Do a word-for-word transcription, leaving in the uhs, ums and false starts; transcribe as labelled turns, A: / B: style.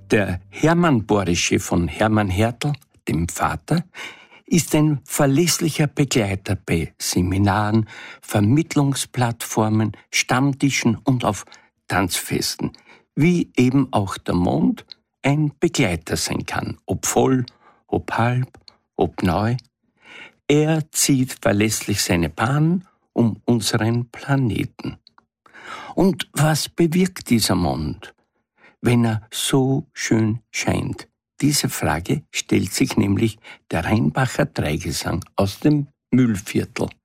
A: Der Hermann Borische von Hermann Hertel, dem Vater, ist ein verlässlicher Begleiter bei Seminaren, Vermittlungsplattformen, Stammtischen und auf Tanzfesten, wie eben auch der Mond ein Begleiter sein kann, ob voll, ob halb, ob neu. Er zieht verlässlich seine Bahn um unseren Planeten. Und was bewirkt dieser Mond, wenn er so schön scheint? Diese Frage stellt sich nämlich der Rheinbacher Dreigesang aus dem Mühlviertel.